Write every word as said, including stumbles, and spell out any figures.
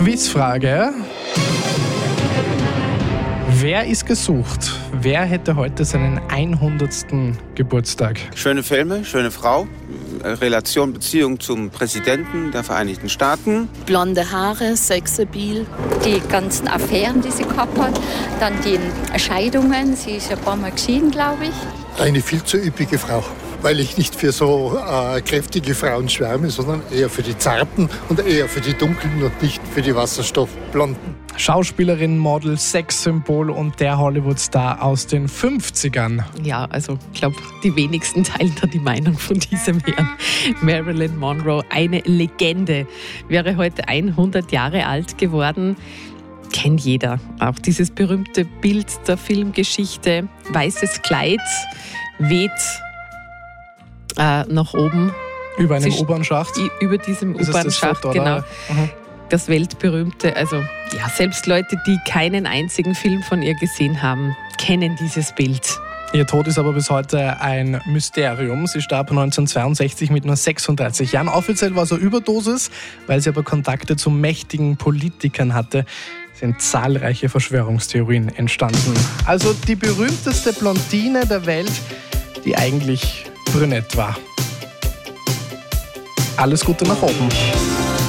Quizfrage. Wer ist gesucht? Wer hätte heute seinen hundertsten Geburtstag? Schöne Filme, schöne Frau, Relation, Beziehung zum Präsidenten der Vereinigten Staaten. Blonde Haare, sexabil. Die ganzen Affären, die sie gehabt hat. Dann die Scheidungen. Sie ist ein paar Mal geschieden, glaube ich. Eine viel zu üppige Frau, weil ich nicht für so äh, kräftige Frauen schwärme, sondern eher für die Zarten und eher für die Dunklen und nicht für die Wasserstoffblonden. Schauspielerin, Model, Sexsymbol und der Hollywood-Star aus den fünfzigern. Ja, also ich glaube, die wenigsten teilen da die Meinung von diesem Herrn. Marilyn Monroe, eine Legende, wäre heute hundert Jahre alt geworden. Kennt jeder. Auch dieses berühmte Bild der Filmgeschichte. Weißes Kleid, weht äh, nach oben. Über einem Sie U-Bahn-Schacht? Über diesem Ist U-Bahn-Schacht, Foto, genau. Mhm. Das weltberühmte, also ja, selbst Leute, die keinen einzigen Film von ihr gesehen haben, kennen dieses Bild. Ihr Tod ist aber bis heute ein Mysterium. Sie starb neunzehnhundertzweiundsechzig mit nur sechsunddreißig Jahren. Offiziell war es eine Überdosis, weil sie aber Kontakte zu mächtigen Politikern hatte, sind zahlreiche Verschwörungstheorien entstanden. Also die berühmteste Blondine der Welt, die eigentlich brünett war. Alles Gute nach oben.